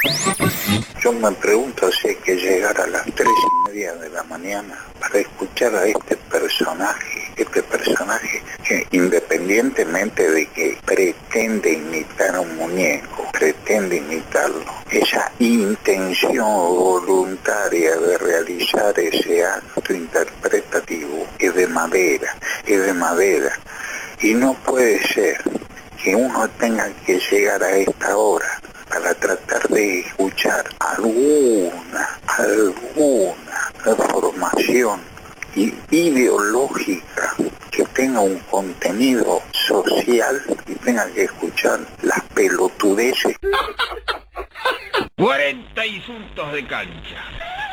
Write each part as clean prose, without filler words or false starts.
Yo me pregunto si hay que llegar a las 3:30 de la mañana para escuchar a este personaje que independientemente de que pretende imitar a un muñeco, pretende imitarlo, esa intención voluntaria de realizar ese acto interpretativo es de madera, y no puede ser que uno tenga que llegar a esta hora para tratar de escuchar alguna formación ideológica que tenga un contenido social y tenga que escuchar las pelotudeces. 40 insultos de cancha.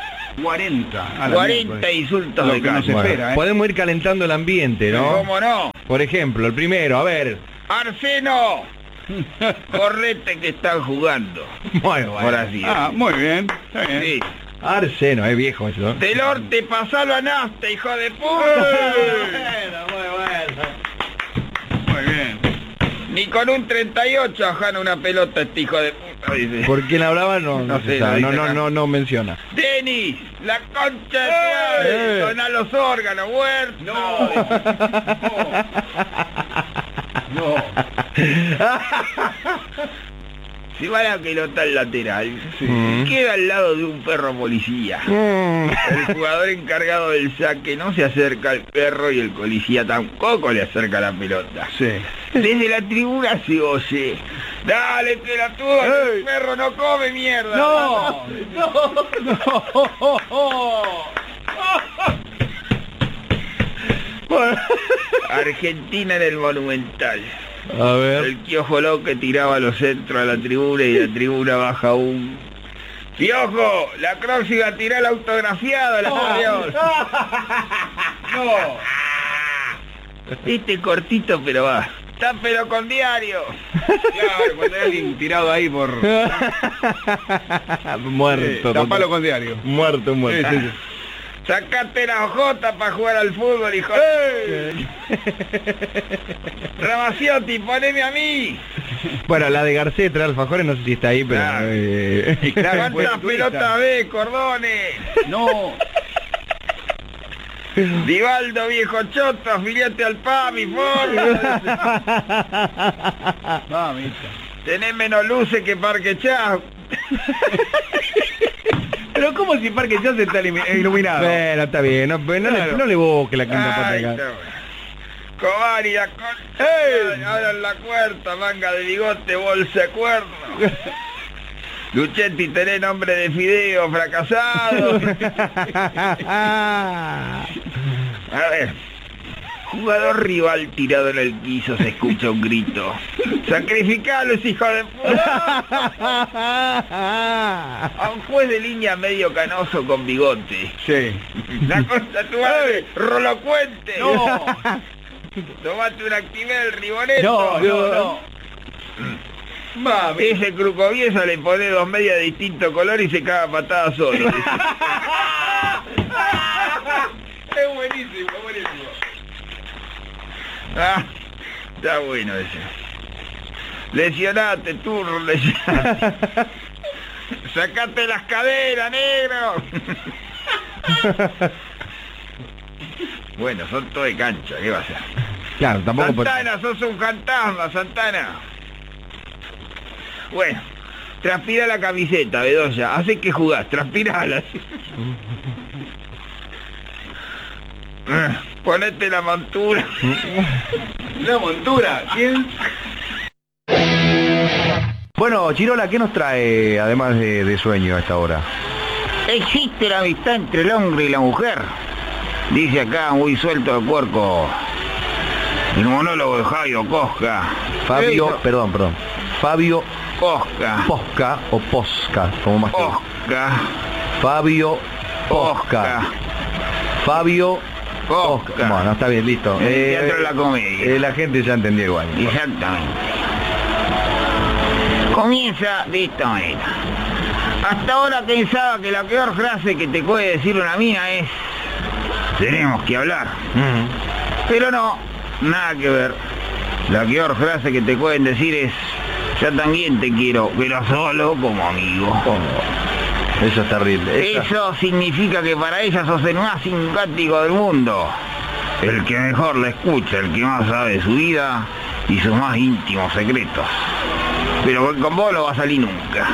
40 insultos de cancha. No se espera, Podemos ir calentando el ambiente, ¿no? ¿Cómo no? Por ejemplo, el primero, a ver. Arseno, correte que están jugando. Bueno. Ahora sí. Muy bien, está bien. Sí. Arseno, es viejo eso. Delor, te pasalo a Nasta, hijo de puta. Muy bien. Ni con un 38 ajana una pelota este hijo de puta, dice. ¿Por quién hablaba? No sé, se sabe. lo dice acá. No menciona. Denis, la concha de tu madre, dona los órganos, Huerta. No. Si va la pelota al lateral, queda al lado de un perro policía. El jugador encargado del saque no se acerca al perro y el policía tampoco le acerca la pelota. Sí. Desde la tribuna se oye: dale, pelotudo, el perro no come mierda. No. Argentina en el Monumental. A ver. El Piojo López tiraba los centros a la tribuna y la tribuna baja un... ¡Piojo! La próxima tira la autografiada, la adiós. No. Este cortito, pero va. Tápelo con diario. Claro, cuando hay alguien tirado ahí por... Muerto. Tapalo con diario. Muerto. Sí. Sacate la ojota para jugar al fútbol, hijo. Ramaciotti, poneme a mí. Bueno, la de García trae alfajores, no sé si está ahí, pero... Claro. ¿Cuántas pelotas ves, Cordones? No. Divaldo, viejo choto, afiliate al PAMI, Mamita. tenés menos luces que Parque Chao. Pero ¿cómo si Parque ya se está iluminado? Bueno, está bien, no le busque la quinta pata Ay, acá. Covari, la concha. Ahora en la cuarta, manga de bigote, bolsa de cuerno. Luchetti, tenés nombre de fideo, fracasado. A ver. Jugador rival tirado en el piso, se escucha un grito. ¡Sacrificalos, hijo de puta! A un juez de línea medio canoso con bigote. Sí. La concha tu madre, rolocuente. No. Tomate un Actimel, Riboneto. No. Mami. Ese crucoviesa le pone dos medias de distinto color y se caga a patadas solo. Es buenísimo. Ah, está bueno ese. Lesionate, turro, lesionate. Sacate las caderas, negro. Bueno, son todo de cancha, ¿qué va a hacer? Claro, tampoco... Santana, sos un fantasma, Santana. Bueno, transpira la camiseta, Bedoya. Hace que jugás, transpirala. Ponete la montura. La montura. ¿Quién? Bueno, Chirola, ¿qué nos trae, además de sueño a esta hora? Existe la amistad entre el hombre y la mujer. Dice acá, muy suelto de puerco, el monólogo de Jairo Cosca. Fabio, perdón. Fabio Cosca. Posca o Posca, como más. Cosca. Fabio Posca. Fabio Cosca. Bueno, está bien, listo. El teatro de la comedia. La gente ya entendió igual. Exactamente. Comienza de esta manera. Hasta ahora pensaba que la peor frase que te puede decir una mina es: tenemos que hablar. Pero no, nada que ver. La peor frase que te pueden decir es: Yo también te quiero, pero solo como amigo. Eso es terrible. Eso significa que para ella sos el más simpático del mundo. El que mejor la escucha, el que más sabe de su vida y sus más íntimos secretos. Pero con vos no va a salir nunca.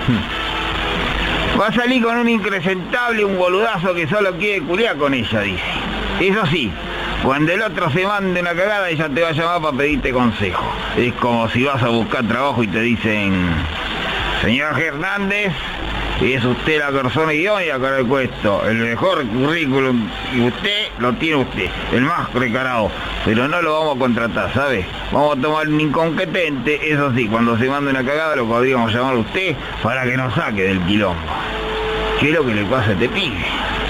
Va a salir con un impresentable, un boludazo que solo quiere culiar con ella, dice. Eso sí, cuando el otro se mande una cagada, ella te va a llamar para pedirte consejo. Es como si vas a buscar trabajo y te dicen: señor Hernández, es usted la persona idónea para el puesto. El mejor currículum y usted lo tiene usted, el más preparado. Pero no lo vamos a contratar, ¿sabe? Vamos a tomar un incompetente, eso sí, cuando se mande una cagada lo podríamos llamar a usted para que nos saque del quilombo. ¿Qué es lo que le pasa a este pibe?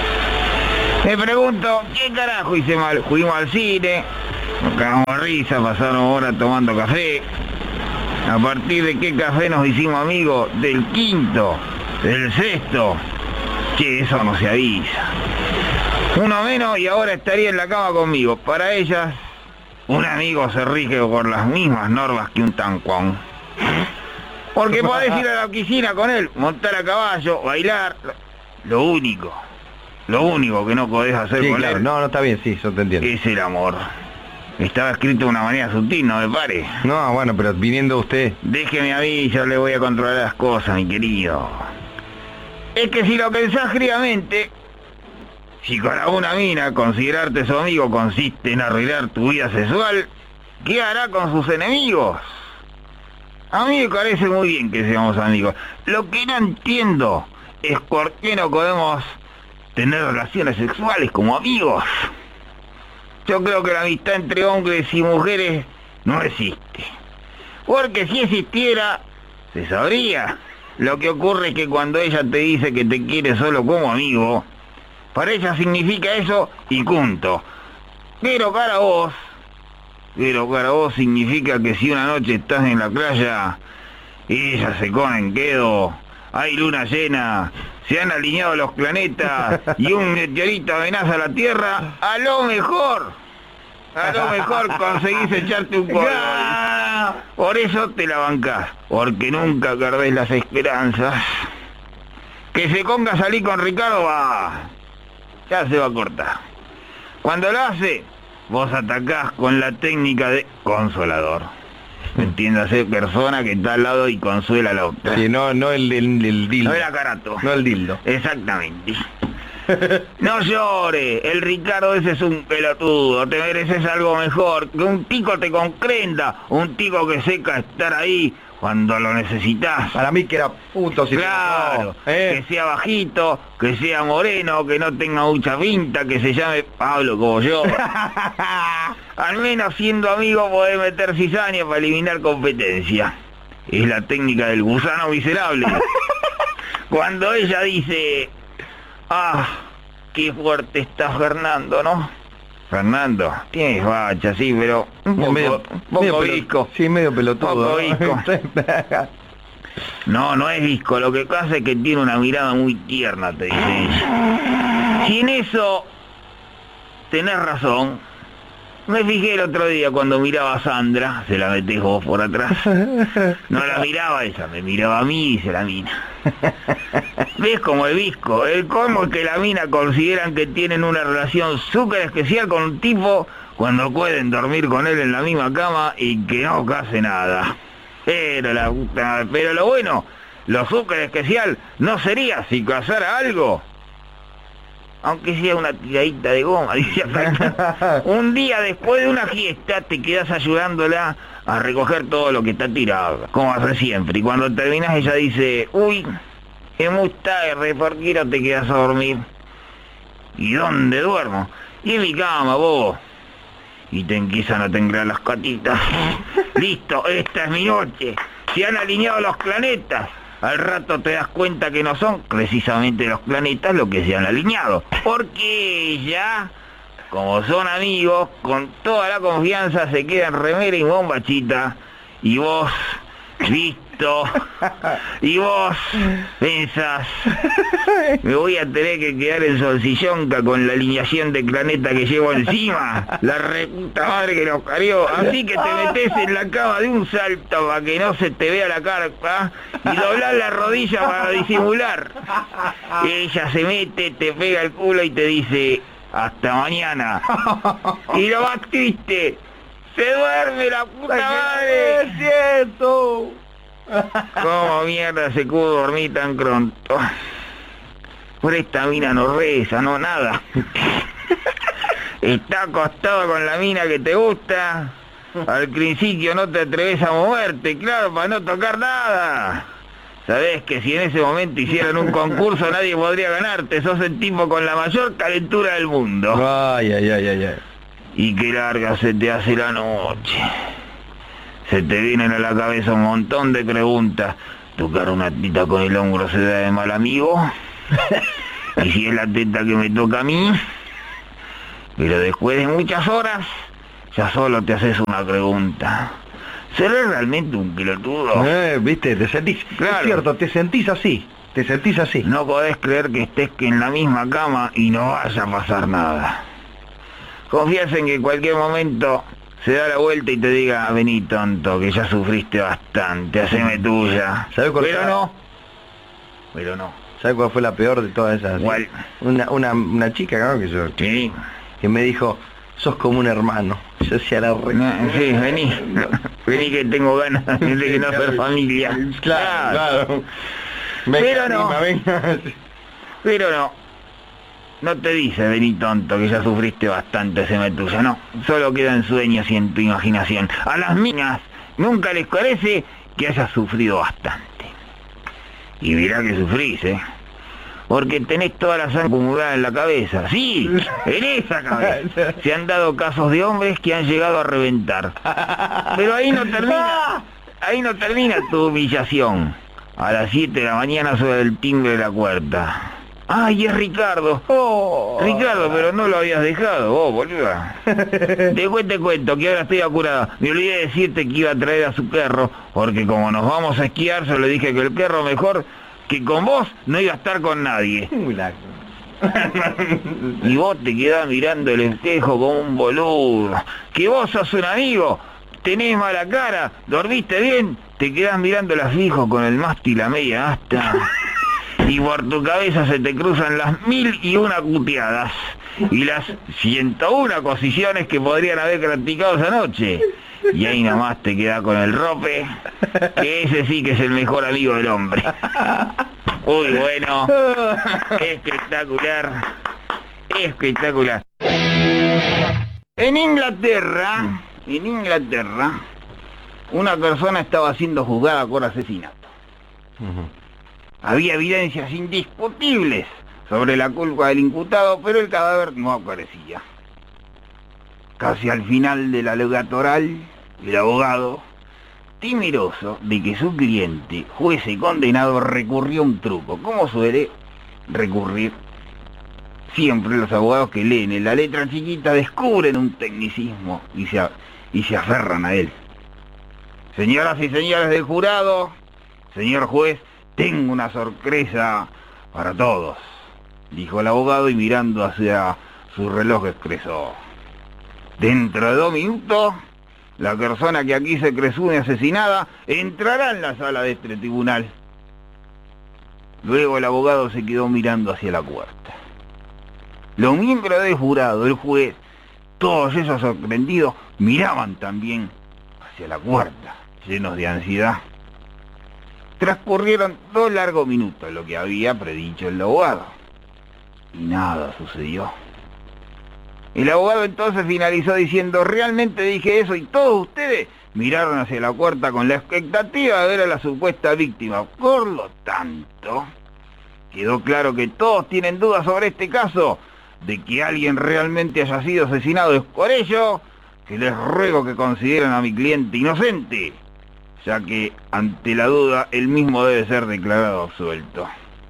Me pregunto, ¿qué carajo hice mal? Fuimos al cine, nos cagamos de risa, pasaron horas tomando café. ¿A partir de qué café nos hicimos amigos? Del quinto, del sexto. Che, eso no se avisa. Uno menos y ahora estaría en la cama conmigo. Para ellas, un amigo se rige por las mismas normas que un tanquón. Porque podés ir a la oficina con él, montar a caballo, bailar. Lo único que no podés hacer con él... No, está bien, sí, yo te entiendo. Es el amor. Estaba escrito de una manera sutil, no me pare. No, bueno, pero viniendo usted... Déjeme a mí, yo le voy a controlar las cosas, mi querido. Es que si lo pensás fríamente, si con alguna mina considerarte su amigo consiste en arreglar tu vida sexual, ¿qué hará con sus enemigos? A mí me parece muy bien que seamos amigos. Lo que no entiendo es por qué no podemos tener relaciones sexuales como amigos. Yo creo que la amistad entre hombres y mujeres no existe. Porque si existiera, se sabría. Lo que ocurre es que cuando ella te dice que te quiere solo como amigo, para ella significa eso y punto. Pero para vos significa que si una noche estás en la playa, ella se pone en quedo, hay luna llena, se han alineado los planetas y un meteorito amenaza a la Tierra, a lo mejor conseguís echarte un polvo. Por eso te la bancás, porque nunca perdés las esperanzas. Que se ponga a salir con Ricardo, ya se va a cortar. Cuando lo hace, vos atacás con la técnica de consolador. Entiéndase, persona que está al lado y consuela a la otra. Sí, no el dildo. No el acarato. No el dildo. Exactamente. No llores, el Ricardo ese es un pelotudo, te mereces algo mejor, que un tico te comprenda, un tico que sepa estar ahí cuando lo necesitas. Para mí que era puto, si claro, que sea bajito, que sea moreno, que no tenga mucha pinta, que se llame Pablo como yo. Al menos siendo amigo podés meter cizaña para eliminar competencia. Es la técnica del gusano miserable. Cuando ella dice: qué fuerte está Fernando, ¿no? Fernando, tienes bacha, sí, pero un poco visco. Sí, medio pelotudo. Poco visco. No es visco, lo que pasa es que tiene una mirada muy tierna, te dice ella. Si en eso tenés razón. Me fijé el otro día cuando miraba a Sandra, se la metés vos por atrás. No la miraba ella, me miraba a mí, dice la mina. ¿Ves como el visco? El colmo es que la mina consideran que tienen una relación súper especial con un tipo cuando pueden dormir con él en la misma cama y que no case nada. Pero lo bueno, lo súper especial no sería si casara algo. Aunque sea una tiradita de goma, dice acá. Un día después de una fiesta te quedas ayudándola a recoger todo lo que está tirado, como hace siempre. Y cuando terminas ella dice: uy, es muy tarde, ¿por qué no te quedas a dormir? ¿Y dónde duermo? Y en mi cama, vos. Y te empiezan a temblar las patitas. Listo, esta es mi noche. Se han alineado los planetas. Al rato te das cuenta que no son precisamente los planetas los que se han alineado. Porque ella, como son amigos, con toda la confianza se queda en remera y bombachita. Y vos, viste esto y vos pensás, me voy a tener que quedar en Solsillonca con la alineación de Planeta que llevo encima, la reputa madre que nos parió, así que te metés en la cama de un salto para que no se te vea la carpa y doblás la rodilla para disimular. Y ella se mete, te pega el culo y te dice, hasta mañana. Y lo más triste, se duerme la puta madre. ¡Es cierto! ¿Cómo mierda se pudo dormir tan pronto? Por esta mina no reza, no nada. Está acostado con la mina que te gusta. Al principio no te atreves a moverte, claro, para no tocar nada. Sabés que si en ese momento hicieran un concurso nadie podría ganarte. Sos el tipo con la mayor calentura del mundo. Ay, ay, ay, ay, ay. Y qué larga se te hace la noche. Se te vienen a la cabeza un montón de preguntas. ¿Tocar una teta con el hombro se da de mal amigo? ¿Y si es la teta que me toca a mí? Pero después de muchas horas, ya solo te haces una pregunta. ¿Seré realmente un pelotudo? Viste, te sentís... Claro. Es cierto, te sentís así. Te sentís así. No podés creer que estés en la misma cama y no vaya a pasar nada. Confías en que en cualquier momento se da la vuelta y te diga, vení tonto, que ya sufriste bastante, haceme tuya. ¿Sabés cuál Pero fue? no. Pero no. ¿Sabes cuál fue la peor de todas esas? ¿Cuál? Una chica, claro, Sí. que me dijo, sos como un hermano. Yo decía la re... No, sí, vení. Vení que tengo ganas de que no ser familia. Claro. Pero no. Venga. Pero no. No te dice, vení tonto, que ya sufriste bastante, haceme tuya. No. Solo queda en sueños y en tu imaginación. A las minas nunca les parece que hayas sufrido bastante. Y mirá que sufrís, porque tenés toda la sangre acumulada en la cabeza. Sí, en esa cabeza. Se han dado casos de hombres que han llegado a reventar. Pero ahí no termina tu humillación. A las 7 de la mañana suena el timbre de la puerta. ¡Ay, es Ricardo! Ricardo, pero no lo habías dejado, vos, boluda. Después te cuento que ahora estoy apurada. Me olvidé de decirte que iba a traer a su perro, porque como nos vamos a esquiar, yo le dije que el perro mejor que con vos no iba a estar con nadie. Y vos te quedás mirando el espejo como un boludo. Que vos sos un amigo, tenés mala cara, dormiste bien, te quedás mirándola fijo con el mástil a media asta. Y por tu cabeza se te cruzan las 1001 cuteadas y las 101 cosiciones que podrían haber practicado esa noche. Y ahí nomás te queda con el rope, que ese sí que es el mejor amigo del hombre. Uy, bueno, espectacular, espectacular. En Inglaterra, una persona estaba siendo juzgada por asesinato. Había evidencias indiscutibles sobre la culpa del imputado, pero el cadáver no aparecía. Casi al final de la alegato oral, el abogado, temeroso de que su cliente fuese condenado, recurrió a un truco, como suele recurrir siempre los abogados que leen en la letra chiquita, descubren un tecnicismo y se aferran a él. Señoras y señores del jurado, señor juez, tengo una sorpresa para todos, dijo el abogado y mirando hacia su reloj expresó. Dentro de 2 minutos, la persona que aquí se presume asesinada entrará en la sala de este tribunal. Luego el abogado se quedó mirando hacia la puerta. Los miembros del jurado, el juez, todos esos sorprendidos, miraban también hacia la puerta, llenos de ansiedad. Transcurrieron 2 largos minutos, lo que había predicho el abogado. Y nada sucedió. El abogado entonces finalizó diciendo, realmente dije eso y todos ustedes miraron hacia la puerta con la expectativa de ver a la supuesta víctima. Por lo tanto, quedó claro que todos tienen dudas sobre este caso, de que alguien realmente haya sido asesinado. Es por ello que les ruego que consideren a mi cliente inocente, ya que ante la duda él mismo debe ser declarado absuelto.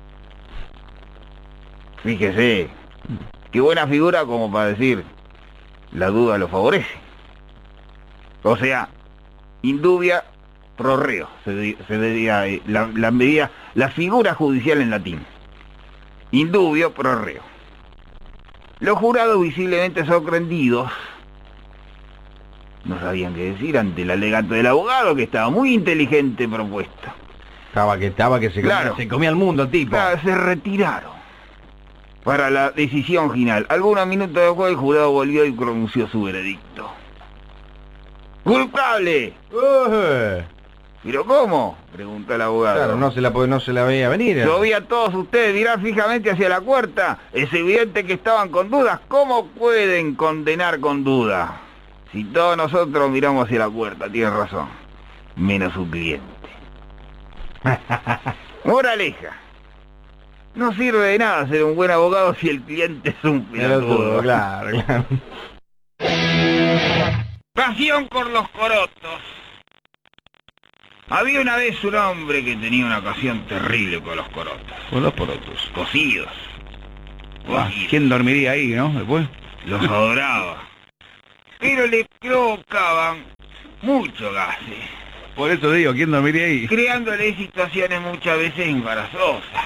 Fíjese, qué buena figura como para decir, la duda lo favorece. O sea, indubia pro reo, se diría la figura judicial en latín. Indubio pro reo. Los jurados, visiblemente sorprendidos, no sabían qué decir ante el alegato del abogado, que estaba muy inteligente propuesta. Estaba que se comía el mundo, tipo. Claro, se retiraron para la decisión final. Algunos minutos después el jurado volvió y pronunció su veredicto. ¡Culpable! ¿Pero cómo?, preguntó el abogado. Claro, no se la veía venir. Yo vi a todos ustedes mirar fijamente hacia la puerta. Es evidente que estaban con dudas. ¿Cómo pueden condenar con duda? Si todos nosotros miramos hacia la puerta, tienen razón. Menos su cliente. Moraleja. No sirve de nada ser un buen abogado si el cliente es un pelotudo. Claro. Pasión por los corotos. Había una vez un hombre que tenía una ocasión terrible con los corotos. Con los porotos. Cocidos. ¿Quién dormiría ahí, no? Después. Los adoraba. Pero le provocaban mucho gases. Por eso digo, ¿quién dormiría ahí? Creándole situaciones muchas veces embarazosas.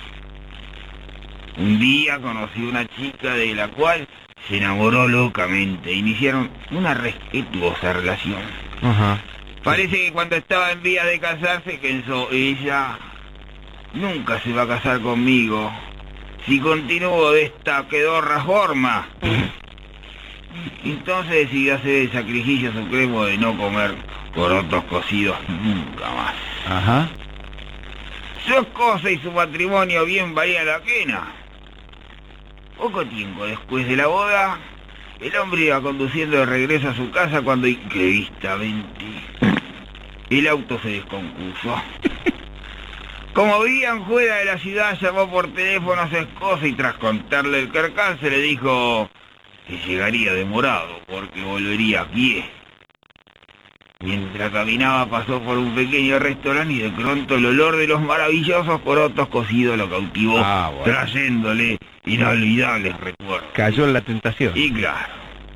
Un día conocí una chica de la cual se enamoró locamente. Iniciaron una respetuosa relación. Ajá. Parece que cuando estaba en vías de casarse pensó, ella nunca se va a casar conmigo. Si continúo de esta pedorra forma. Entonces decidió hacer el sacrificio supremo de no comer porotos cocidos nunca más. Ajá. Su esposa y su matrimonio bien valían la pena. Poco tiempo después de la boda, el hombre iba conduciendo de regreso a su casa cuando imprevistamente el auto se descompuso. Como vivían fuera de la ciudad, llamó por teléfono a su esposa y tras contarle el percance le dijo que llegaría demorado porque volvería a pie. Mientras caminaba pasó por un pequeño restaurante y de pronto el olor de los maravillosos porotos cocidos lo cautivó, trayéndole inolvidables recuerdos. Cayó en la tentación. Y claro,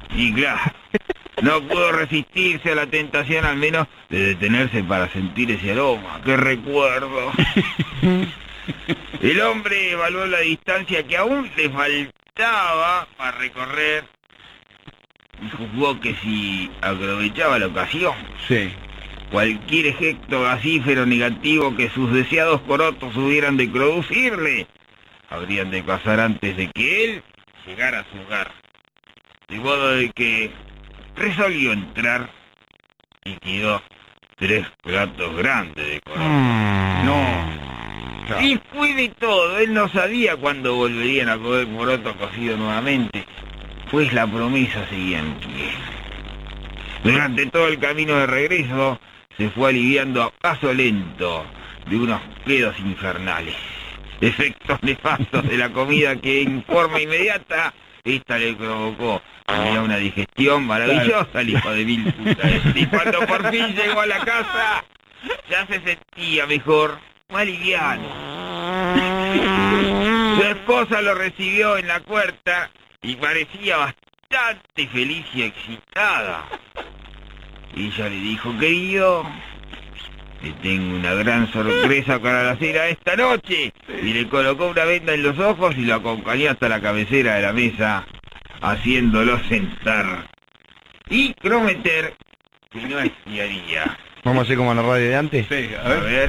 no pudo resistirse a la tentación al menos de detenerse para sentir ese aroma. ¡Qué recuerdo! El hombre evaluó la distancia que aún le faltaba para recorrer y juzgó que si aprovechaba la ocasión, cualquier efecto gasífero negativo que sus deseados porotos hubieran de producirle, habrían de pasar antes de que él llegara a su hogar. De modo de que resolvió entrar y quedó 3 platos grandes de corotos. Y fue de todo, él no sabía cuándo volverían a comer poroto cocido nuevamente, pues la promesa seguía en pie. Durante todo el camino de regreso se fue aliviando a paso lento de unos pedos infernales, efectos nefastos de la comida que en forma inmediata esta le provocó. Tenía una digestión maravillosa el hijo de mil puta. Y cuando por fin llegó a la casa ya se sentía mejor, más liviano. Su esposa lo recibió en la puerta y parecía bastante feliz y excitada. Ella le dijo, querido, te tengo una gran sorpresa para la cena esta noche. Y le colocó una venda en los ojos y lo acompañó hasta la cabecera de la mesa, haciéndolo sentar y prometer que no espiaría. ¿Vamos a hacer como en la radio de antes? Sí, A ver.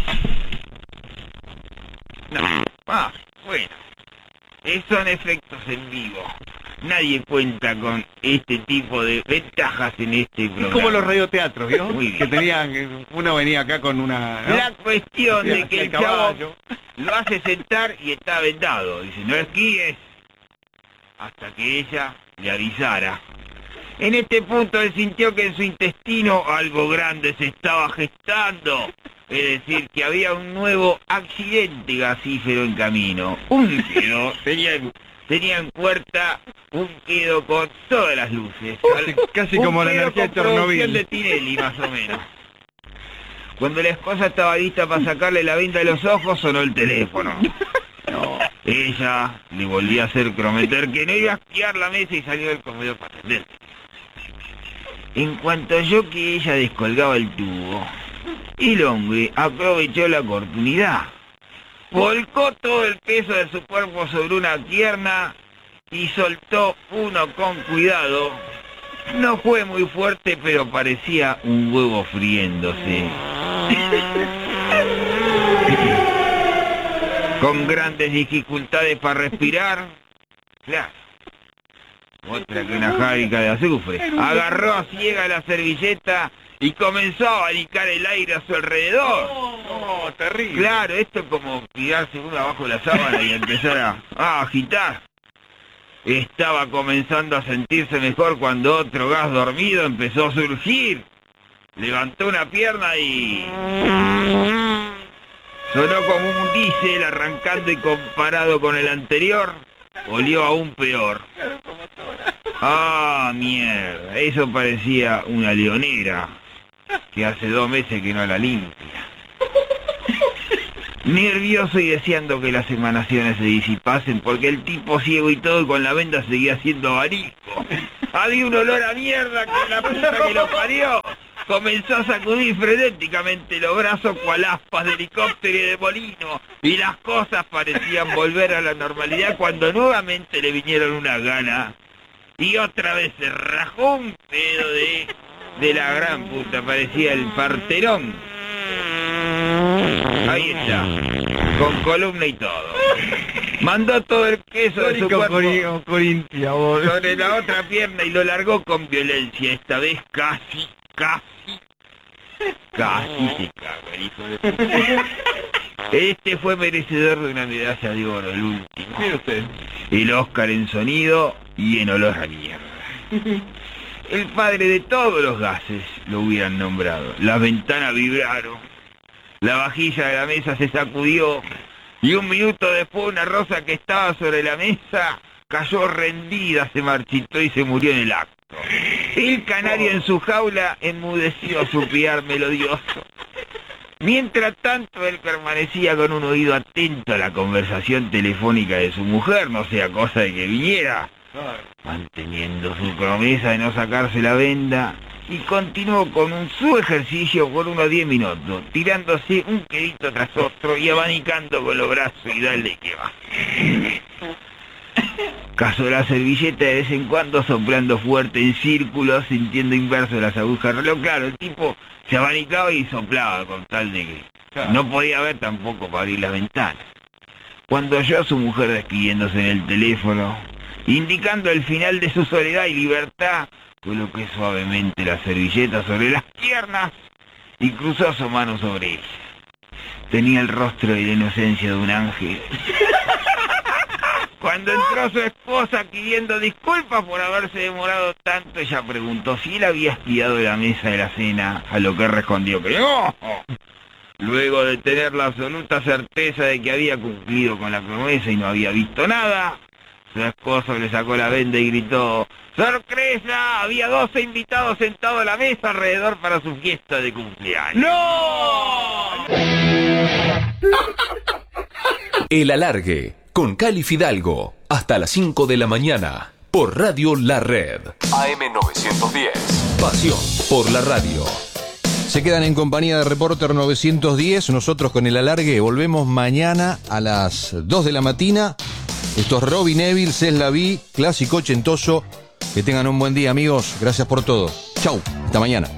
No. Bueno. Son efectos en vivo. Nadie cuenta con este tipo de ventajas en este programa. Es como los radioteatros, ¿vio? Muy bien. Que tenían, uno venía acá con una... ¿no? La cuestión de que el chavo lo hace sentar y está vendado. Dice, no esquíes, hasta que ella le avisara. En este punto él sintió que en su intestino algo grande se estaba gestando. Es decir, que había un nuevo accidente gasífero en camino. Un quedo, tenía en puerta un quedo con todas las luces. Casi como la energía de Chernobyl. De Tinelli, más o menos. Cuando la esposa estaba lista para sacarle la venda de los ojos, sonó el teléfono. No. Ella le volvió a hacer prometer que no iba a esquiar la mesa y salió del comedor para atender. En cuanto oyó que ella descolgaba el tubo, El hombre aprovechó la oportunidad. Volcó todo el peso de su cuerpo sobre una pierna y soltó uno con cuidado. No fue muy fuerte, pero parecía un huevo friéndose. Con grandes dificultades para respirar. Claro. Otra que una fábrica de azufre. Agarró a ciega la servilleta y comenzó a abanicar el aire a su alrededor. Oh, terrible. Claro, esto es como tirarse uno abajo de la sábana y empezar a agitar. Estaba comenzando a sentirse mejor cuando otro gas dormido empezó a surgir. Levantó una pierna y... sonó como un diésel arrancando y comparado con el anterior, olió aún peor. Ah, mierda, eso parecía una leonera, que hace 2 meses que no la limpia. Nervioso y deseando que las emanaciones se disipasen, porque el tipo ciego y todo y con la venda seguía siendo abanico. Había un olor a mierda que la puta que lo parió. Comenzó a sacudir frenéticamente los brazos cual aspas de helicóptero y de molino, y las cosas parecían volver a la normalidad cuando nuevamente le vinieron una gana. Y otra vez se rajó un pedo de la gran puta, parecía el Parterón. Ahí está, con columna y todo. Mandó todo el queso de su cuerpo sobre la otra pierna y lo largó con violencia. Esta vez casi se caga el hijo de puta. Este fue merecedor de una medalla de oro, el último. Mire usted. El Oscar en sonido y en olor a mierda. El padre de todos los gases lo hubieran nombrado. Las ventanas vibraron, la vajilla de la mesa se sacudió y 1 minuto después una rosa que estaba sobre la mesa cayó rendida, se marchitó y se murió en el acto. El canario en su jaula enmudeció a su piar melodioso. Mientras tanto él permanecía con un oído atento a la conversación telefónica de su mujer, no sea cosa de que viniera, manteniendo su promesa de no sacarse la venda, y continuó con su ejercicio por unos 10 minutos, tirándose un quedito tras otro y abanicando con los brazos y dale que va. Cazó la servilleta de vez en cuando soplando fuerte en círculos, sintiendo inverso las agujas del reloj. Claro, el tipo se abanicaba y soplaba con tal de que no podía ver tampoco para abrir las ventanas. Cuando oyó a su mujer despidiéndose en el teléfono, indicando el final de su soledad y libertad, colocó suavemente la servilleta sobre las piernas y cruzó su mano sobre ella. Tenía el rostro y la inocencia de un ángel. Cuando entró su esposa pidiendo disculpas por haberse demorado tanto, ella preguntó si él había espiado la mesa de la cena, a lo que respondió que no. Luego de tener la absoluta certeza de que había cumplido con la promesa y no había visto nada, su esposo le sacó la venda y gritó: ¡sorpresa! Había 12 invitados sentados a la mesa alrededor para su fiesta de cumpleaños. ¡No! El Alargue, con Cali Fidalgo, hasta las 5 de la mañana, por Radio La Red. AM910, pasión por la radio. Se quedan en compañía de Reporter 910, nosotros con El Alargue volvemos mañana a las 2 de la mañana. Esto es Robin Neville, Ceslaví, clásico ochentoso. Que tengan un buen día, amigos. Gracias por todo. Chau, hasta mañana.